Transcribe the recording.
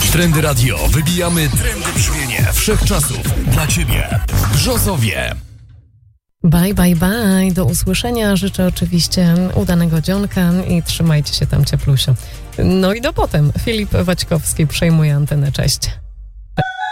Trendy Radio. Wybijamy trendy brzmienie wszechczasów. Dla Ciebie. Brzozowie. Bye, bye, bye. Do usłyszenia. Życzę oczywiście udanego dzionka i trzymajcie się tam cieplusio. No i do potem. Filip Waćkowski przejmuje antenę. Cześć.